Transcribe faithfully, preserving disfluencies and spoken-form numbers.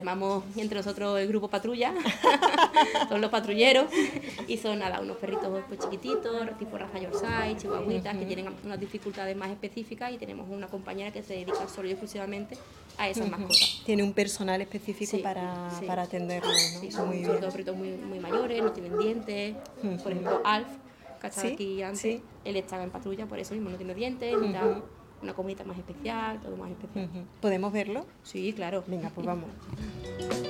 Llamamos entre nosotros el grupo patrulla, son los patrulleros y son nada, unos perritos pues chiquititos, tipo raza Yorkshire, chihuahuitas, uh-huh. que tienen unas dificultades más específicas y tenemos una compañera que se dedica solo y exclusivamente a esas uh-huh. mascotas. Tiene un personal específico sí, para, sí. para atenderlos, ¿no? Sí, son, muy son todos perritos muy, muy mayores, no tienen dientes, uh-huh. por ejemplo Alf, que ha estado ¿Sí? aquí antes, ¿Sí? él estaba en patrulla, por eso mismo no tiene dientes, uh-huh. necesita una comidita más especial, todo más especial. Uh-huh. ¿Podemos verlo? Sí, claro. Venga, pues vamos.